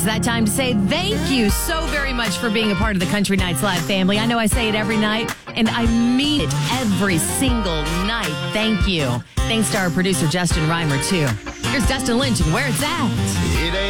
that time to say thank you so very much for being a part of the Country Nights Live family. I know I say it every night, and I mean it every single night. Thank you. Thanks to our producer, Justin Reimer, too. Here's Dustin Lynch and Where It's At.